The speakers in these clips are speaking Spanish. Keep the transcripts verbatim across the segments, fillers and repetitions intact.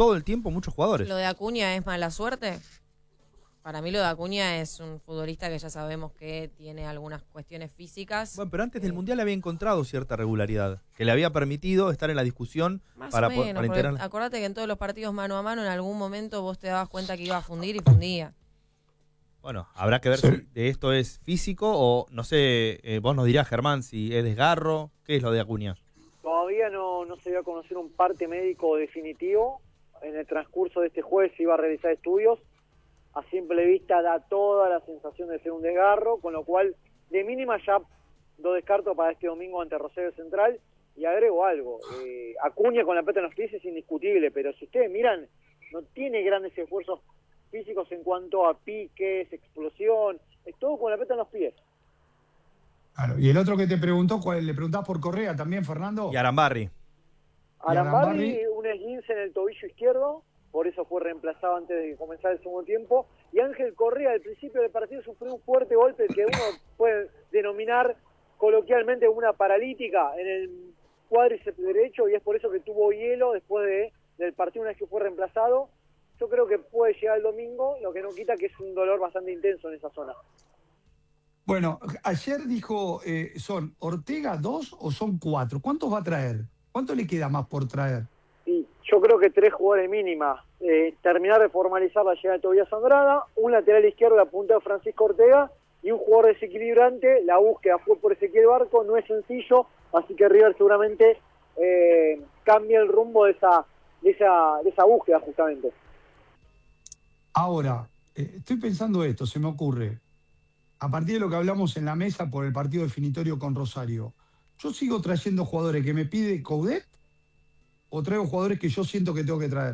todo el tiempo muchos jugadores. ¿Lo de Acuña es mala suerte? Para mí lo de Acuña es un futbolista que ya sabemos que tiene algunas cuestiones físicas. Bueno, pero antes eh, del Mundial había encontrado cierta regularidad, que le había permitido estar en la discusión Más para, o menos, para porque integrar. acordate que en todos los partidos mano a mano en algún momento vos te dabas cuenta que iba a fundir y fundía. Bueno, habrá que ver Sí. si de esto es físico o, no sé, eh, vos nos dirás, Germán, si es desgarro. ¿Qué es lo de Acuña? Todavía no, no se dio a conocer un parte médico definitivo. En el transcurso de este jueves se iba a realizar estudios. A simple vista da toda la sensación de ser un desgarro, con lo cual de mínima ya lo descarto para este domingo ante Rosario Central. Y agrego algo, eh, Acuña con la pelota en los pies es indiscutible, pero si ustedes miran, no tiene grandes esfuerzos físicos en cuanto a piques, explosión, es todo con la pelota en los pies. Claro. Y el otro que te preguntó, ¿cuál, le preguntás por Correa también, Fernando? Y Arambarri. Arambarri, Arambarri? un esguince en el tobillo izquierdo, por eso fue reemplazado antes de comenzar el segundo tiempo. Y Ángel Correa, al principio del partido, sufrió un fuerte golpe que uno puede denominar coloquialmente una paralítica en el cuádriceps derecho, y es por eso que tuvo hielo después de, del partido una vez que fue reemplazado. Yo creo que puede llegar el domingo, lo que no quita que es un dolor bastante intenso en esa zona. Bueno, ayer dijo, eh, ¿son Ortega dos o son cuatro? ¿Cuántos va a traer? ¿Cuánto le queda más por traer? Y yo creo que tres jugadores mínima. Eh, terminar de formalizar la llegada de Tobías Andrada, un lateral izquierdo la punta de Francisco Ortega y un jugador desequilibrante. La búsqueda fue por Ezequiel Barco, no es sencillo, así que River seguramente eh, cambia el rumbo de esa, de esa, de esa búsqueda justamente. Ahora, eh, estoy pensando esto, se me ocurre. A partir de lo que hablamos en la mesa por el partido definitorio con Rosario, ¿yo sigo trayendo jugadores que me pide Coudet o traigo jugadores que yo siento que tengo que traer?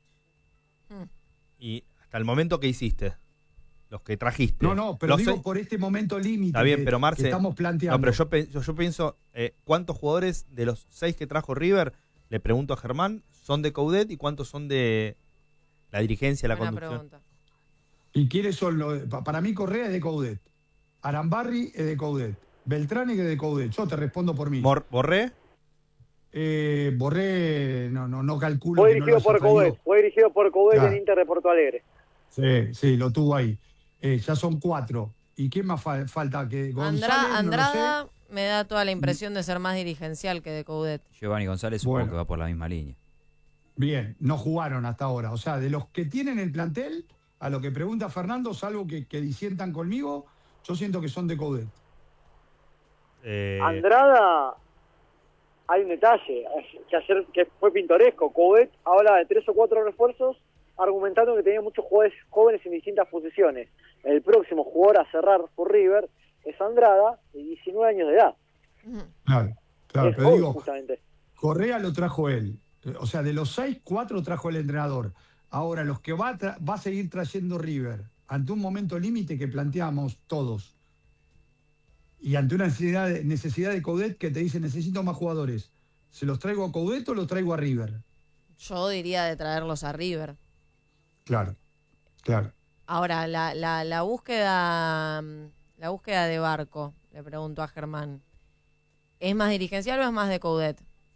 Y hasta el momento que hiciste, los que trajiste. No, no, pero los digo seis- por este momento límite Está bien, que, pero Marce, que estamos planteando. No, pero yo, pe- yo, yo pienso, eh, ¿cuántos jugadores de los seis que trajo River, le pregunto a Germán, son de Coudet y cuántos son de la dirigencia, la Buena conducción? pregunta. ¿Y quiénes son los? pa- Para mí Correa es de Coudet. Arambarri es de Coudet. Beltrán es de Coudet. Yo te respondo por mí. Mor- ¿Borré? Eh, Borré, no, no, no calculo. Fue que no dirigido lo por haya traído. Coudet, fue dirigido por Coudet Claro. en Inter de Porto Alegre. Sí, sí, lo tuvo ahí. Eh, ya son cuatro. ¿Y quién más fa- falta? Que González, Andra- no lo Andrada me da toda la impresión de ser más dirigencial que de Coudet. Giovanni González supongo Bueno. que va por la misma línea. sé. Bien, no jugaron hasta ahora. O sea, de los que tienen el plantel, a lo que pregunta Fernando, salvo que, que disientan conmigo, yo siento que son de Coudet. Eh, Andrada, hay un detalle que ayer que fue pintoresco. Coudet habla de tres o cuatro refuerzos, argumentando que tenía muchos jugadores jóvenes en distintas posiciones. El próximo jugador a cerrar por River es Andrada, de diecinueve años de edad. Claro, claro, es pero joven, digo, justamente. Correa lo trajo él. Eh, O sea, de los seis, cuatro trajo el entrenador. Ahora, los que va a, tra- va a seguir trayendo River, ante un momento límite que planteamos todos, y ante una necesidad de, necesidad de Coudet que te dice necesito más jugadores, ¿se los traigo a Coudet o los traigo a River? Yo diría de traerlos a River. Claro, claro. Ahora, la, la, la búsqueda la búsqueda de Barco, le pregunto a Germán, ¿es más dirigencial o es más de Coudet?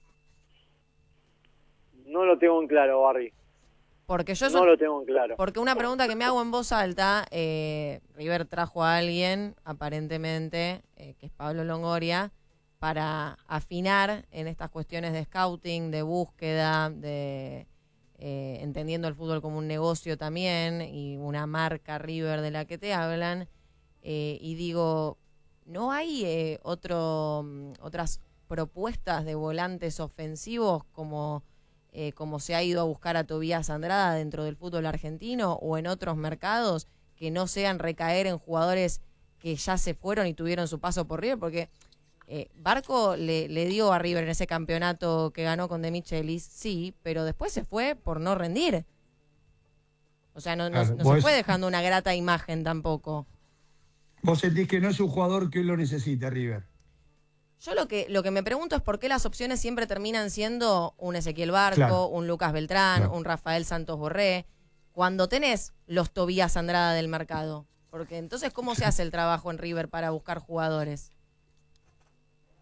No lo tengo en claro, Barry. Porque yo No so- lo tengo en claro. porque una pregunta que me hago en voz alta, eh, River trajo a alguien, aparentemente, eh, que es Pablo Longoria, para afinar en estas cuestiones de scouting, de búsqueda, de eh, entendiendo el fútbol como un negocio también, y una marca River de la que te hablan, eh, y digo, ¿no hay eh, otro, mm, otras propuestas de volantes ofensivos como... Eh, como se ha ido a buscar a Tobías Andrada dentro del fútbol argentino o en otros mercados que no sean recaer en jugadores que ya se fueron y tuvieron su paso por River? Porque eh, Barco le, le dio a River en ese campeonato que ganó con De Michelis, sí, pero después se fue por no rendir. O sea, no, no, Claro, no vos- se fue dejando una grata imagen tampoco. Vos sentís que no es un jugador que lo necesite, River. Yo lo que lo que me pregunto es por qué las opciones siempre terminan siendo un Ezequiel Barco, Claro. un Lucas Beltrán, Claro. un Rafael Santos Borré, cuando tenés los Tobías Andrada del mercado. Porque entonces, ¿cómo se hace el trabajo en River para buscar jugadores?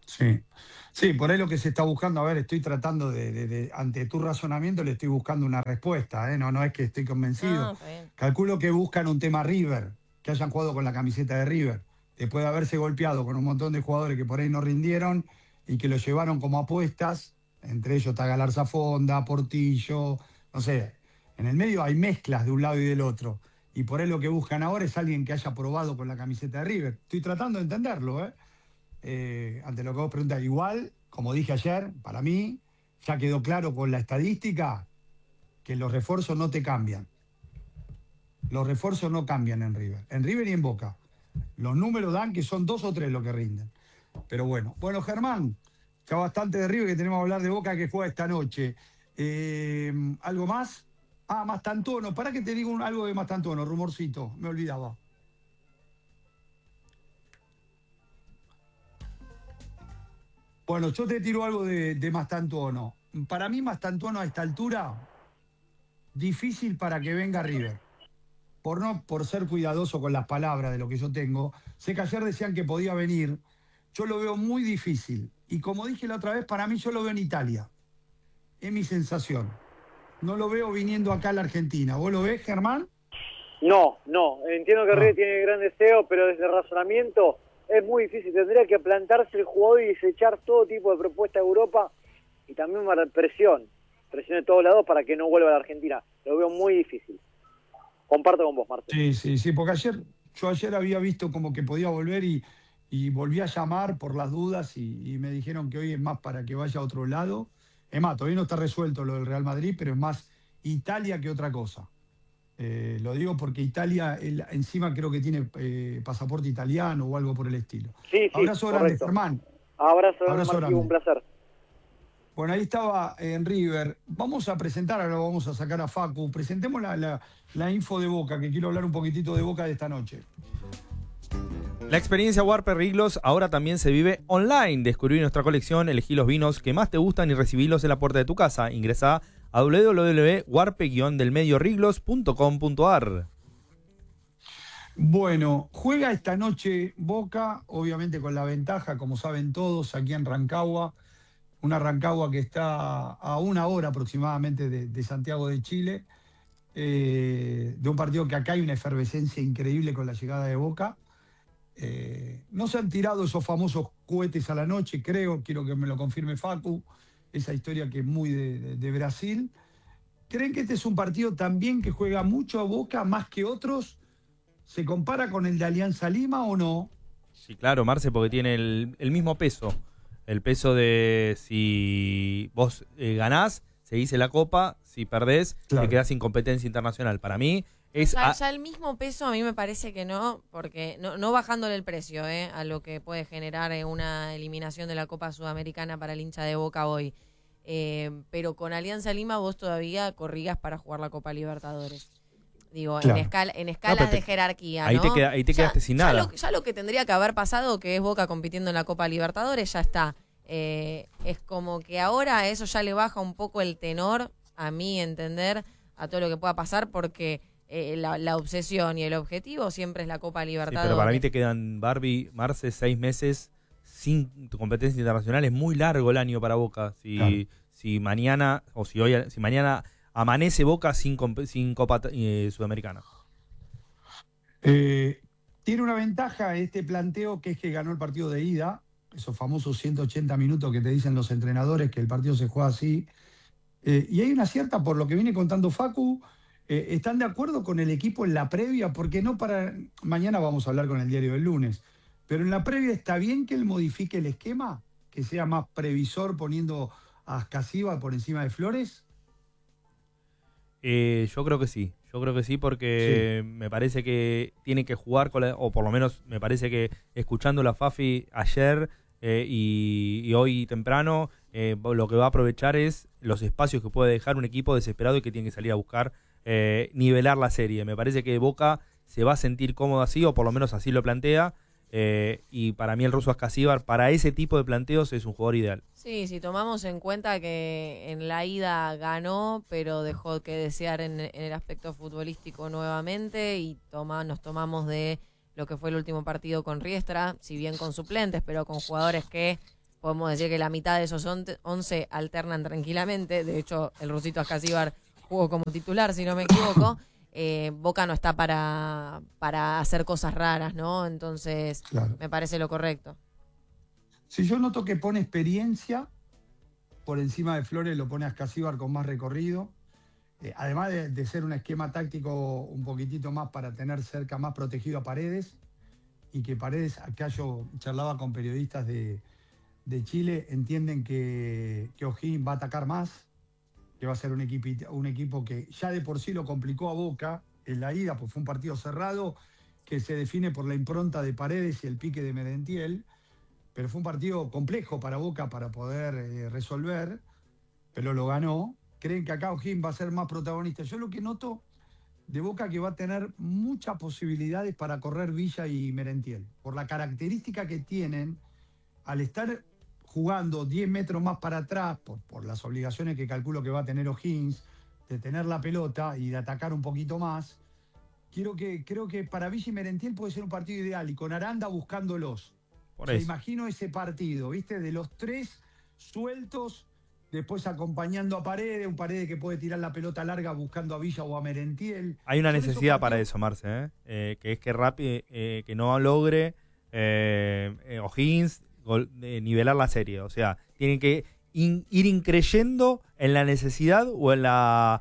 Sí. Sí, por ahí lo que se está buscando, a ver, estoy tratando de, de- de- ante tu razonamiento, le estoy buscando una respuesta, ¿eh? No, no es que estoy No, convencido. está bien. Calculo que buscan un tema River, que hayan jugado con la camiseta de River, después de haberse golpeado con un montón de jugadores que por ahí no rindieron y que lo llevaron como apuestas, entre ellos está Galarza Fonda, Portillo, no sé, en el medio hay mezclas de un lado y del otro. Y por ahí lo que buscan ahora es alguien que haya probado con la camiseta de River. Estoy tratando de entenderlo, ¿eh? Eh, ante lo que vos preguntás. Igual, como dije ayer, para mí ya quedó claro con la estadística que los refuerzos no te cambian. Los refuerzos no cambian en River. En River y en Boca. Los números dan que son dos o tres los que rinden. Pero bueno. Bueno, Germán, ya bastante de River que tenemos que hablar de Boca que juega esta noche. Eh, ¿Algo más? Ah, Mastantuono. Para que te digo un- algo de Mastantuono, rumorcito. Me olvidaba. Bueno, yo te tiro algo de, de Mastantuono. Para mí, Mastantuono a esta altura, difícil para que venga River. Por no, por ser cuidadoso con las palabras de lo que yo tengo. Sé que ayer decían que podía venir. Yo lo veo muy difícil. Y como dije la otra vez, para mí yo lo veo en Italia. Es mi sensación. No lo veo viniendo acá a la Argentina. ¿Vos lo ves, Germán? No, no, entiendo que Ah, River tiene gran deseo, pero desde el razonamiento es muy difícil. Tendría que plantarse el jugador y desechar todo tipo de propuesta de Europa y también una presión, presión de todos lados para que no vuelva a la Argentina. Lo veo muy difícil. Comparto con vos, Marcelo. sí, sí, sí, porque ayer, yo ayer había visto como que podía volver y, y volví a llamar por las dudas y, y me dijeron que hoy es más para que vaya a otro lado. Es más, todavía no está resuelto lo del Real Madrid, pero es más Italia que otra cosa. Eh, lo digo porque Italia, él, encima creo que tiene eh, pasaporte italiano o algo por el estilo. Sí, sí, Abrazo grande, correcto. Germán. Abrazo grande, Abrazo Marquillo, un grande. placer. Bueno, ahí estaba en River. Vamos a presentar, ahora vamos a sacar a Facu. Presentemos la, la, la info de Boca, que quiero hablar un poquitito de Boca de esta noche. La experiencia Warper Riglos ahora también se vive online. Descubrí nuestra colección, elegí los vinos que más te gustan y recibílos en la puerta de tu casa. Ingresá a w w w punto warpe del medio riglos punto com punto a r. Bueno, juega esta noche Boca, obviamente con la ventaja, como saben todos, aquí en Rancagua. Una Rancagua que está a una hora aproximadamente de, de Santiago de Chile. Eh, de un partido que acá hay una efervescencia increíble con la llegada de Boca. Eh, no se han tirado esos famosos cohetes a la noche, creo, quiero que me lo confirme Facu, esa historia que es muy de, de- de Brasil. ¿Creen que este es un partido también que juega mucho a Boca, más que otros? ¿Se compara con el de Alianza Lima o no? Sí, claro, Marce, porque tiene el, el mismo peso. El peso de si vos eh, ganás, seguís en la Copa, si perdés, te Claro. quedás sin competencia internacional. Para mí es... Ya, a- ya el mismo peso a mí me parece que no, porque no, no bajándole el precio eh, a lo que puede generar eh, una eliminación de la Copa Sudamericana para el hincha de Boca hoy. Eh, pero con Alianza Lima vos todavía corrías para jugar la Copa Libertadores. Digo, Claro. en, escala, en escalas pero te- de jerarquía, ahí ¿no? te queda- ahí te Ya- quedaste sin ya nada. Lo, ya lo que tendría que haber pasado, que es Boca compitiendo en la Copa Libertadores, ya está. Eh, es como que ahora eso ya le baja un poco el tenor, a mi entender, a todo lo que pueda pasar, porque eh, la, la obsesión y el objetivo siempre es la Copa Sí, Libertadores. pero para mí te quedan, Barbie, Marce, seis meses sin tu competencia internacional. Es muy largo el año para Boca. Si, Claro. si mañana, o si hoy, si mañana amanece Boca sin, comp- sin Copa eh, Sudamericana. Eh, tiene una ventaja este planteo, que es que ganó el partido de ida, esos famosos ciento ochenta minutos que te dicen los entrenadores que el partido se juega así. Eh, y hay una cierta, por lo que viene contando Facu, eh, ¿están de acuerdo con el equipo en la previa? Porque no para... Mañana vamos a hablar con el diario del lunes, pero en la previa está bien que él modifique el esquema, que sea más previsor poniendo a Ascasiba por encima de Flores. Eh, yo creo que sí, yo creo que sí porque me parece que tiene que jugar, con la- o por lo menos me parece que escuchando la Fafi ayer eh, y, y hoy temprano, eh, lo que va a aprovechar es los espacios que puede dejar un equipo desesperado y que tiene que salir a buscar eh, nivelar la serie. Me parece que Boca se va a sentir cómodo así, o por lo menos así lo plantea, eh, y para mí el ruso Ascasíbar, para ese tipo de planteos, es un jugador ideal. Sí, si tomamos en cuenta que en la ida ganó, pero dejó que desear en, en el aspecto futbolístico nuevamente y toma, nos tomamos de lo que fue el último partido con Riestra, si bien con suplentes, pero con jugadores que podemos decir que la mitad de esos once alternan tranquilamente. De hecho, el rusito Ascasíbar jugó como titular, si no me equivoco. Eh, Boca no está para, para hacer cosas raras, ¿no? Entonces, claro, me parece lo correcto. Si yo noto que pone experiencia por encima de Flores, lo pone Ascasíbar con más recorrido. Eh, además de, de ser un esquema táctico un poquitito más para tener cerca más protegido a Paredes, y que Paredes, acá yo charlaba con periodistas de, de Chile, entienden que, que O'Higgins va a atacar más, que va a ser un equipo, un equipo que ya de por sí lo complicó a Boca en la ida, pues fue un partido cerrado que se define por la impronta de Paredes y el pique de Merentiel, pero fue un partido complejo para Boca para poder eh, resolver, pero lo ganó. Creen que acá O'Higgins va a ser más protagonista. Yo lo que noto de Boca que va a tener muchas posibilidades para correr Villa y Merentiel, por la característica que tienen al estar jugando diez metros más para atrás, por, por las obligaciones que calculo que va a tener O'Higgins, de tener la pelota y de atacar un poquito más. Quiero que, creo que para Villa y Merentiel puede ser un partido ideal, y con Aranda buscándolos. Por o sea, imagino ese partido, ¿viste? De los tres sueltos, después acompañando a Paredes, un Paredes que puede tirar la pelota larga buscando a Villa o a Merentiel. Hay una necesidad para eso, Marce, ¿eh? Eh, que es que Rappi eh, que no logre eh, eh, O'Higgins gol, eh, nivelar la serie. O sea, tienen que in, ir increyendo en la necesidad o en la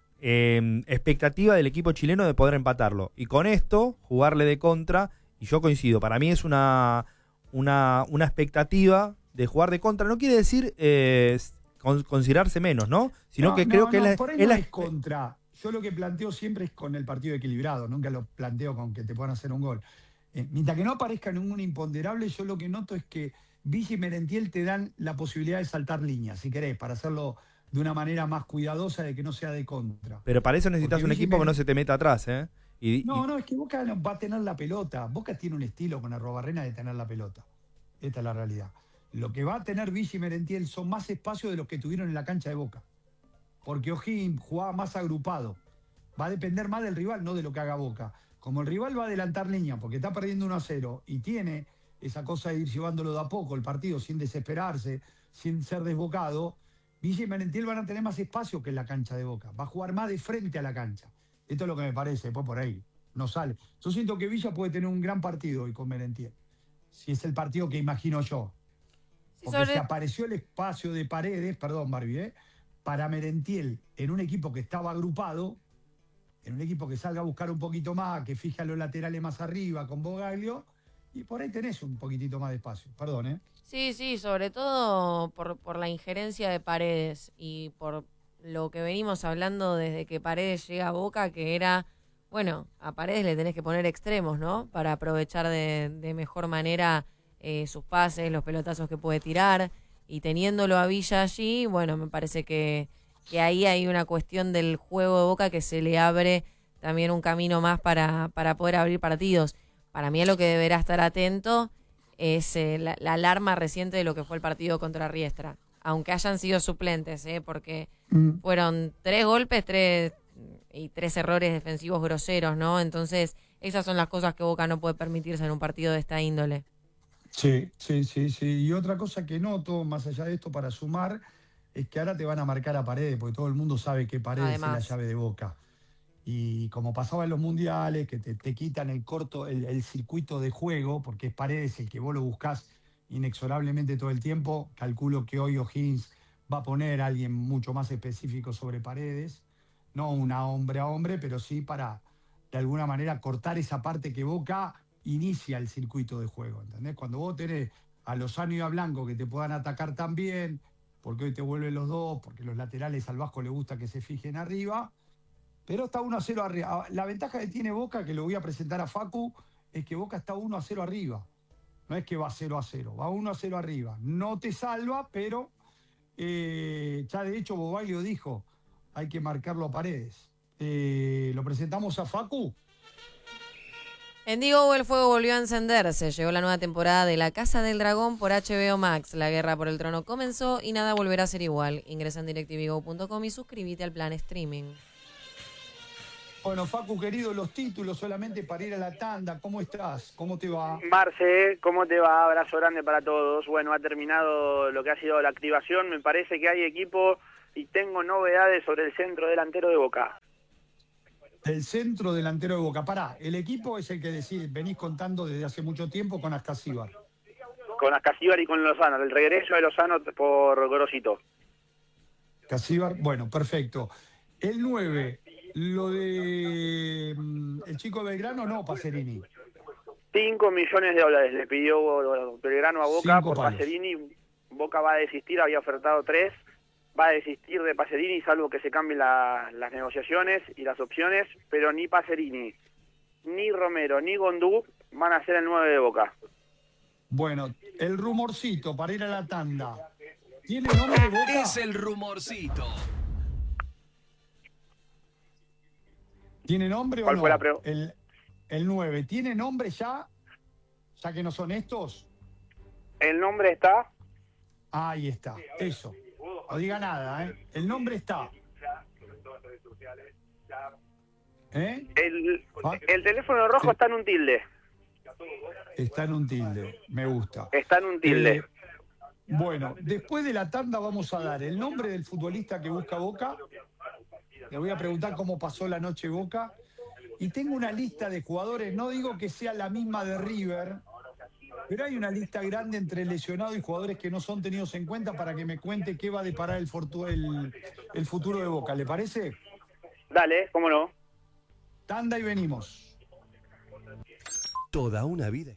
eh, expectativa del equipo chileno de poder empatarlo. Y con esto, jugarle de contra, y yo coincido, para mí es una, una, una expectativa de jugar de contra. No quiere decir... Eh, Con, considerarse menos, ¿no? Sino no, que no, creo no, que no, es la, por ahí es no la... es contra. Yo lo que planteo siempre es con el partido equilibrado, nunca lo planteo con que te puedan hacer un gol. Eh, mientras que no aparezca ningún imponderable, yo lo que noto es que Villa y Merentiel te dan la posibilidad de saltar líneas, si querés, para hacerlo de una manera más cuidadosa, de que no sea de contra. Pero para eso necesitas Porque un equipo Merentiel... que no se te meta atrás, ¿eh? Y, no, y... no, es que Boca va a tener la pelota. Boca tiene un estilo con Arrobarrena de tener la pelota. Esta es la realidad. Lo que va a tener Villa y Merentiel son más espacios de los que tuvieron en la cancha de Boca. Porque O'Higgins jugaba más agrupado. Va a depender más del rival, no de lo que haga Boca. Como el rival va a adelantar línea porque está perdiendo uno a cero y tiene esa cosa de ir llevándolo de a poco el partido sin desesperarse, sin ser desbocado, Villa y Merentiel van a tener más espacio que en la cancha de Boca. Va a jugar más de frente a la cancha. Esto es lo que me parece, después por ahí no sale. Yo siento que Villa puede tener un gran partido hoy con Merentiel. Si es el partido que imagino yo. Porque sobre... se apareció el espacio de Paredes, perdón Barbie, ¿eh? para Merentiel en un equipo que estaba agrupado, en un equipo que salga a buscar un poquito más, que fije a los laterales más arriba con Bogaglio, y por ahí tenés un poquitito más de espacio. Perdón, ¿eh? Sí, sí, sobre todo por, por la injerencia de Paredes y por lo que venimos hablando desde que Paredes llega a Boca, que era, bueno, a Paredes le tenés que poner extremos, ¿no? Para aprovechar de, de mejor manera... Eh, sus pases, los pelotazos que puede tirar, y teniéndolo a Villa allí, bueno, me parece que, que ahí hay una cuestión del juego de Boca que se le abre también un camino más para, para poder abrir partidos. Para mí a lo que deberá estar atento es eh, la, la alarma reciente de lo que fue el partido contra Riestra, aunque hayan sido suplentes, ¿eh? porque mm. fueron tres golpes tres y tres errores defensivos groseros, ¿no? Entonces esas son las cosas que Boca no puede permitirse en un partido de esta índole. Sí, sí, sí, sí. Y otra cosa que noto, más allá de esto, para sumar, es que ahora te van a marcar a Paredes, porque todo el mundo sabe que Paredes Además. es la llave de Boca. Y como pasaba en los mundiales, que te, te quitan el corto, el, el circuito de juego, porque es Paredes el que vos lo buscás inexorablemente todo el tiempo, calculo que hoy O'Higgins va a poner a alguien mucho más específico sobre Paredes, no una hombre a hombre, pero sí para, de alguna manera, cortar esa parte que Boca... inicia el circuito de juego, ¿entendés? Cuando vos tenés a Lozano y a Blanco que te puedan atacar también, porque hoy te vuelven los dos, porque los laterales al Vasco le gusta que se fijen arriba, pero está uno a cero arriba. La ventaja que tiene Boca, que lo voy a presentar a Facu, es que Boca está uno a cero arriba. No es que va cero a cero, va uno a cero arriba. No te salva, pero eh, ya de hecho Bobaglio dijo, hay que marcarlo a Paredes. Eh, ¿Lo presentamos a Facu? En Diego el fuego volvió a encenderse. Llegó la nueva temporada de La Casa del Dragón por H B O Max. La guerra por el trono comenzó y nada volverá a ser igual. Ingresa en directv go punto com y suscríbete al plan streaming. Bueno, Facu, querido, los títulos solamente para ir a la tanda. ¿Cómo estás? ¿Cómo te va? Marce, ¿cómo te va? Abrazo grande para todos. Bueno, ha terminado lo que ha sido la activación. Me parece que hay equipo y tengo novedades sobre el centro delantero de Boca. El centro delantero de Boca. Pará, el equipo es el que decís, venís contando desde hace mucho tiempo con Ascasíbar. Con Ascasíbar y con Lozano. El regreso de Lozano por Grosito. Casíbar, bueno, perfecto. El nueve, lo de el chico Belgrano, no, Pacerini. Cinco millones de dólares le pidió Belgrano a Boca Cinco por palos. Pacerini. Boca va a desistir, había ofertado tres. Va a desistir de Pacerini, salvo que se cambien la, las negociaciones y las opciones, pero ni Pacerini, ni Romero, ni Gondú van a ser el nueve de Boca. Bueno, el rumorcito para ir a la tanda. ¿Tiene nombre de Boca? Es el rumorcito. ¿Tiene nombre o ¿Cuál no? fue la pre- El, el nueve, ¿tiene nombre ya? ¿Ya que no son estos? El nombre está, Ahí está, eso. No diga nada, ¿eh? El nombre está. ¿Eh? el, Ah. el teléfono rojo Sí. está en un tilde, Está en un tilde, me gusta. está en un tilde. Eh, bueno, después de la tanda vamos a dar el nombre del futbolista que busca Boca. Le voy a preguntar cómo pasó la noche Boca. Y tengo una lista de jugadores, no digo que sea la misma de River, pero hay una lista grande entre lesionados y jugadores que no son tenidos en cuenta para que me cuente qué va a deparar el, fortu- el, el futuro de Boca. ¿Le parece? Dale, cómo no. Tanda y venimos. Toda una vida.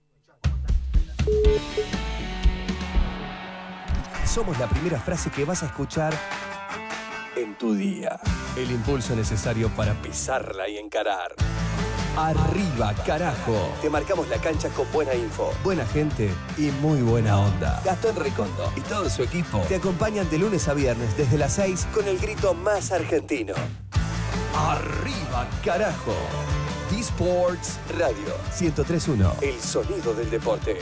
Somos la primera frase que vas a escuchar en tu día. El impulso necesario para pisarla y encarar. Arriba, carajo. Te marcamos la cancha con buena info, buena gente y muy buena onda. Gastón Recondo y todo su equipo te acompañan de lunes a viernes desde las seis con el grito más argentino. Arriba, carajo. D-Sports Radio ciento tres punto uno. El sonido del deporte.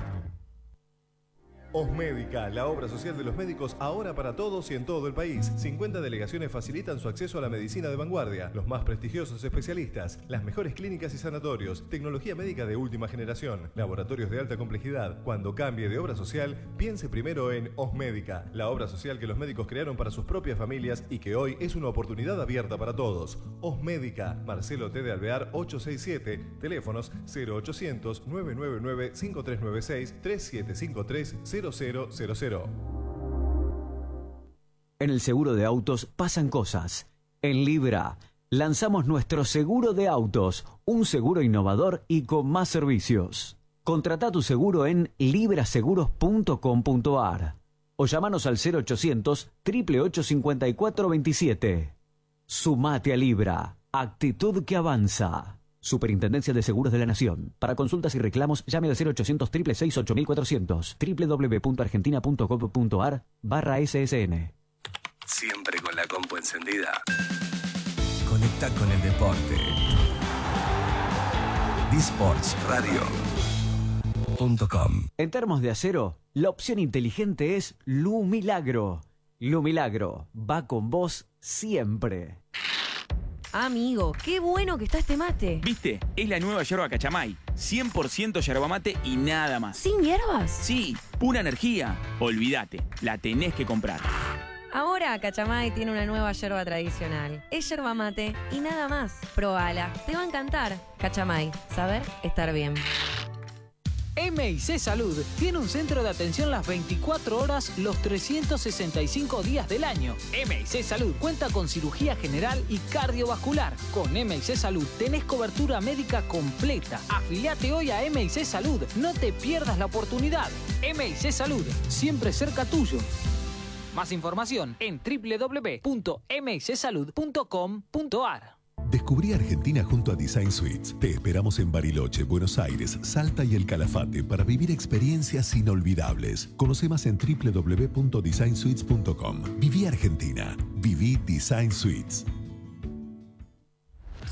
Osmédica, la obra social de los médicos ahora para todos y en todo el país. cincuenta delegaciones facilitan su acceso a la medicina de vanguardia, los más prestigiosos especialistas, las mejores clínicas y sanatorios, tecnología médica de última generación, laboratorios de alta complejidad. Cuando cambie de obra social, piense primero en Osmédica, la obra social que los médicos crearon para sus propias familias y que hoy es una oportunidad abierta para todos. Osmédica, Marcelo T. de Alvear ochocientos sesenta y siete, teléfonos cero ochocientos, nueve nueve nueve, cinco tres nueve seis, tres siete cinco tres, cero cero cero cero. En el seguro de autos pasan cosas. En Libra lanzamos nuestro seguro de autos, un seguro innovador y con más servicios. Contrata tu seguro en libra seguros punto com punto ar o llámanos al cero ochocientos, ocho ocho ocho, cinco cuatro dos siete. Sumate a Libra, actitud que avanza. Superintendencia de Seguros de la Nación. Para consultas y reclamos, llame al cero ochocientos, seis seis seis, ocho cuatro cero cero, doble u doble u doble u punto argentina punto gov punto ar barra S S N. Siempre con la compu encendida. Conecta con el deporte. D sports radio punto com. En termos de acero, la opción inteligente es Lu Milagro. Lu Milagro va con vos siempre. Amigo, qué bueno que está este mate. ¿Viste? Es la nueva yerba Cachamay. cien por ciento yerba mate y nada más. ¿Sin hierbas? Sí, pura energía. Olvídate, la tenés que comprar. Ahora Cachamay tiene una nueva yerba tradicional. Es yerba mate y nada más. Probala, te va a encantar. Cachamay, saber estar bien. M I C Salud tiene un centro de atención las veinticuatro horas, los trescientos sesenta y cinco días del año. M I C Salud cuenta con cirugía general y cardiovascular. Con M I C Salud tenés cobertura médica completa. Afiliate hoy a M I C Salud. No te pierdas la oportunidad. M I C Salud, siempre cerca tuyo. Más información en doble u doble u doble u punto m i c salud punto com punto ar. Descubrí Argentina junto a Design Suites. Te esperamos en Bariloche, Buenos Aires, Salta y El Calafate para vivir experiencias inolvidables. Conoce más en doble u doble u doble u punto design suites punto com. Viví Argentina. Viví Design Suites.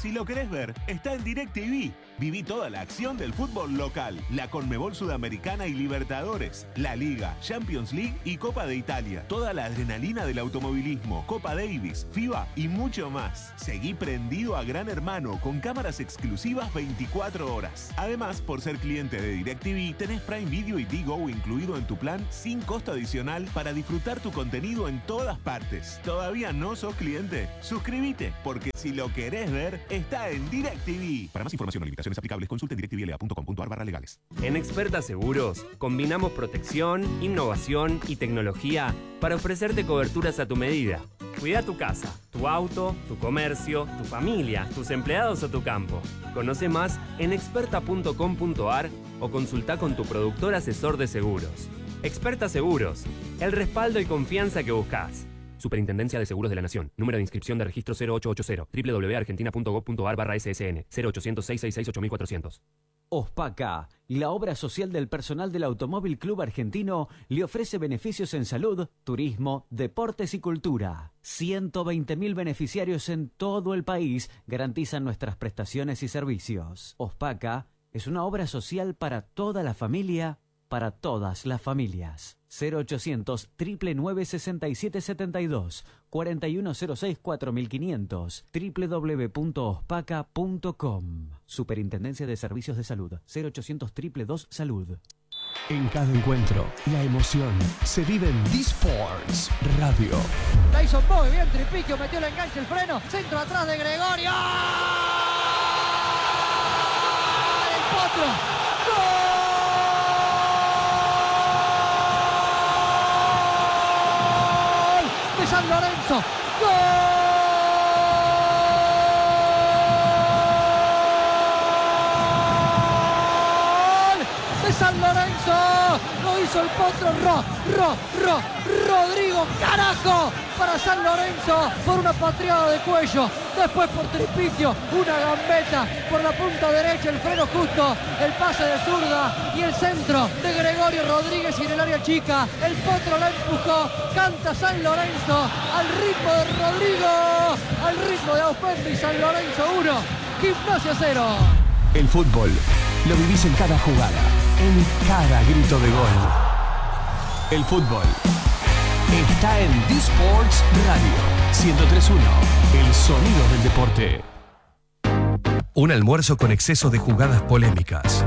Si lo querés ver, está en DirecTV. Viví toda la acción del fútbol local, la Conmebol Sudamericana y Libertadores, la Liga, Champions League y Copa de Italia. Toda la adrenalina del automovilismo, Copa Davis, FIBA y mucho más. Seguí prendido a Gran Hermano con cámaras exclusivas veinticuatro horas. Además, por ser cliente de DirecTV, tenés Prime Video y Digo incluido en tu plan sin costo adicional para disfrutar tu contenido en todas partes. ¿Todavía no sos cliente? Suscríbete, porque si lo querés ver, está en DirecTV. Para más información o limitaciones aplicables, consulte en directvla punto com punto a r barra legales. En Experta Seguros, combinamos protección, innovación y tecnología para ofrecerte coberturas a tu medida. Cuida tu casa, tu auto, tu comercio, tu familia, tus empleados o tu campo. Conoce más en experta punto com punto a r o consulta con tu productor asesor de seguros. Experta Seguros, el respaldo y confianza que buscas. Superintendencia de Seguros de la Nación. Número de inscripción de registro cero ocho ocho cero. doble u doble u doble u punto argentina punto gov punto a r barra S S N. cero ochocientos, seiscientos sesenta y seis, ocho mil cuatrocientos. OSPACA, la obra social del personal del Automóvil Club Argentino, le ofrece beneficios en salud, turismo, deportes y cultura. ciento veinte mil beneficiarios en todo el país garantizan nuestras prestaciones y servicios. OSPACA es una obra social para toda la familia, para todas las familias. cero ochocientos, nueve nueve sesenta y siete setenta y dos, cuarenta y uno cero seis, cuatro mil quinientos, doble u doble u doble u punto ospaca punto com. Superintendencia de Servicios de Salud, cero ochocientos, dos dos dos, salud. En cada encuentro, la emoción se vive en D-Sports Radio. La hizo muy bien Tripiquio, metió el enganche, el freno, centro atrás de Gregorio. ¡El Potro! San Lorenzo, ¡gol! De San Lorenzo, lo hizo el Potro, Ro, Ro, Ro, Rodrigo, carajo, para San Lorenzo, por una patriada de cuello, después por Tripiquio, una gambeta por la punta derecha, el freno justo, el pase de zurda y el centro de Gregorio Rodríguez y en el área chica, el Potro la empujó, canta San Lorenzo, al ritmo de Rodrigo, al ritmo de Aupendi, San Lorenzo uno, Gimnasia cero. El fútbol lo vivís en cada jugada, en cada grito de gol. El fútbol está en D-Sports Radio ciento tres punto uno, el sonido del deporte. Un almuerzo con exceso de jugadas polémicas,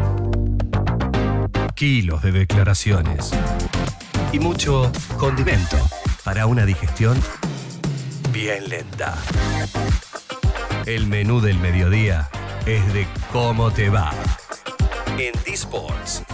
kilos de declaraciones y mucho condimento para una digestión bien lenta. El menú del mediodía es de cómo te va en D-Sports